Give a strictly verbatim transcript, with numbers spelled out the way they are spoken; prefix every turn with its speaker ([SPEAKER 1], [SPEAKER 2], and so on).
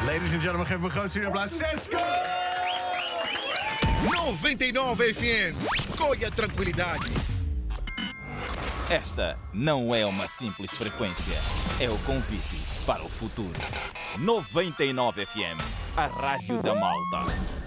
[SPEAKER 1] Ladies and gentlemen, geef me een groot stuur applaus. Sesco!
[SPEAKER 2] noventa e nove F M. Escolha a tranquilidade.
[SPEAKER 3] Esta não é uma simples frequência. É o convite para o futuro. noventa e nove F M, a rádio da Malta.